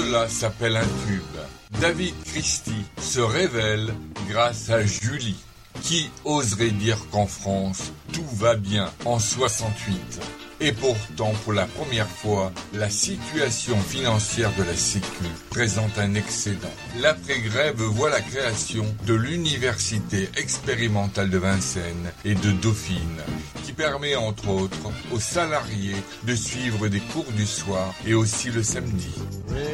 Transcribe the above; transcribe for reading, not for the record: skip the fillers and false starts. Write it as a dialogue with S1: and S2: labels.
S1: cela s'appelle un tube. David Christie se révèle grâce à Julie. Qui oserait dire qu'en France, tout va bien en 68 ? Et pourtant, pour la première fois, la situation financière de la Sécu présente un excédent. L'après-grève voit la création de l'Université expérimentale de Vincennes et de Dauphine, qui permet entre autres aux salariés de suivre des cours du soir et aussi le samedi.